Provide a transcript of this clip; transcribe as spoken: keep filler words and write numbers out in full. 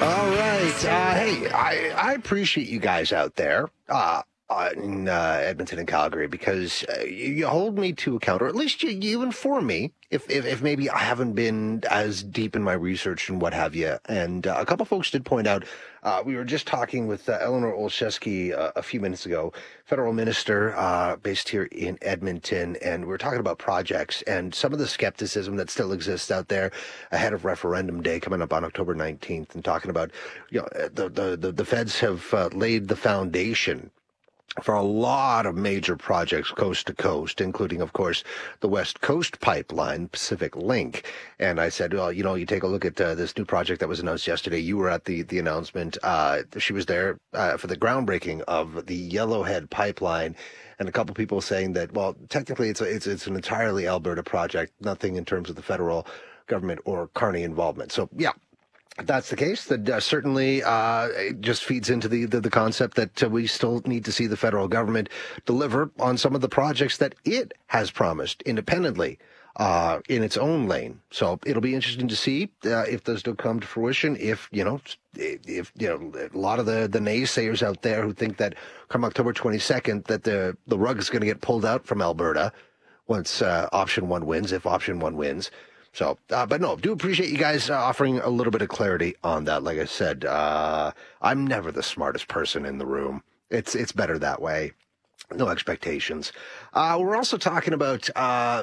All right. Uh, hey, I, I appreciate you guys out there uh, uh, in uh, Edmonton and Calgary because uh, you, you hold me to account, or at least you, you inform me if, if, if maybe I haven't been as deep in my research and what have you. And uh, a couple folks did point out, uh, we were just talking with uh, Eleanor Olszewski uh, a few minutes ago, federal minister uh, based here in Edmonton, and we were talking about projects and some of the skepticism that still exists out there ahead of referendum day coming up on October nineteenth, and talking about, you know, the, the, the, the feds have uh, laid the foundation for a lot of major projects coast to coast, including, of course, the West Coast Pipeline, Pacific Link. And I said, well, you know, you take a look at uh, this new project that was announced yesterday. You were at the, the announcement. Uh, she was there uh, for the groundbreaking of the Yellowhead Pipeline. And a couple people saying that, well, technically it's, a, it's, it's an entirely Alberta project, nothing in terms of the federal government or Carney involvement. So, yeah. If that's the case, that uh, certainly uh, it just feeds into the, the, the concept that uh, we still need to see the federal government deliver on some of the projects that it has promised independently uh, in its own lane. So it'll be interesting to see uh, if those do come to fruition. If, you know, if, you know, a lot of the, the naysayers out there who think that come October twenty-second that the, the rug is going to get pulled out from Alberta once uh, option one wins, if option one wins. So, uh, but no, do appreciate you guys uh, offering a little bit of clarity on that. Like I said, uh, I'm never the smartest person in the room. It's it's better that way. No expectations. Uh, we're also talking about uh,